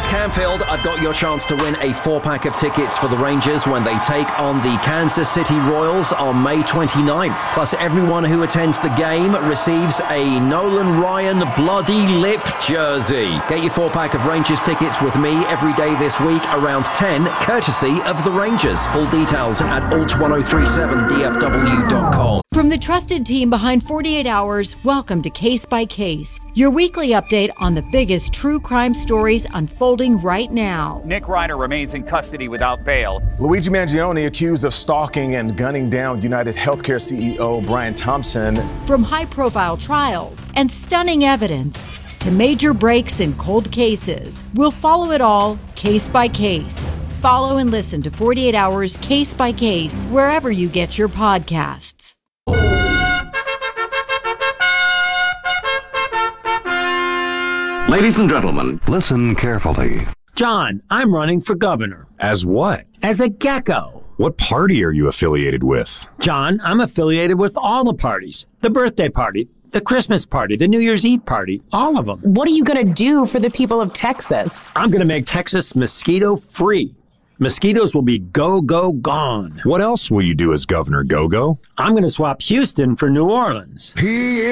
Canfield. I've got your chance to win a 4-pack of tickets for the Rangers when they take on the Kansas City Royals on May 29th. Plus, everyone who attends the game receives a Nolan Ryan Bloody Lip jersey. Get your 4-pack of Rangers tickets with me every day this week around 10, courtesy of the Rangers. Full details at alt1037dfw.com. From the trusted team behind 48 Hours, welcome to Case by Case, your weekly update on the biggest true crime stories unfolding right now. Nick Ryder remains in custody without bail. Luigi Mangione accused of stalking and gunning down United Healthcare CEO Brian Thompson. From high-profile trials and stunning evidence to major breaks in cold cases, we'll follow it all case by case. Follow and listen to 48 Hours Case by Case wherever you get your podcasts. Ladies and gentlemen, listen carefully. John, I'm running for governor. As what? As a gecko. What party are you affiliated with? John, I'm affiliated with all the parties. The birthday party, the Christmas party, the New Year's Eve party, all of them. What are you going to do for the people of Texas? I'm going to make Texas mosquito-free. Mosquitoes will be gone. What else will you do as Governor Go-Go? I'm going to swap Houston for New Orleans.